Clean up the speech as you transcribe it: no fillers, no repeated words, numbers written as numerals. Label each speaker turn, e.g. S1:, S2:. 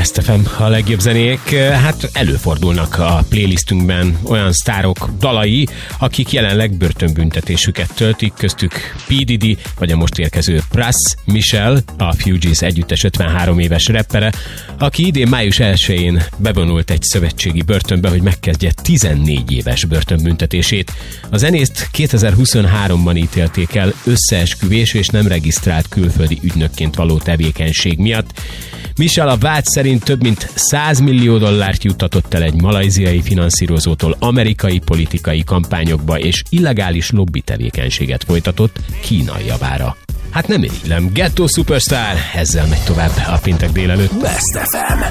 S1: Best FM, a legjobb zenék. Hát előfordulnak a playlistünkben olyan sztárok dalai, akik jelenleg börtönbüntetésüket töltik, köztük P. Diddy, vagy a most érkező Pras Michelle, a Fugees együttes 53 éves rappere, aki idén május 1-én bevonult egy szövetségi börtönbe, hogy megkezdje 14 éves börtönbüntetését. A zenészt 2023-ban ítélték el összeesküvés és nem regisztrált külföldi ügynökként való tevékenység miatt. Michelle a vád szerint több mint $100 millió juttatott el egy malajziai finanszírozótól amerikai politikai kampányokba, és illegális lobby tevékenységet folytatott Kína javára. Hát nem irigylem, Ghetto Superstar, ezzel megy tovább a péntek délelőtt.
S2: Best FM.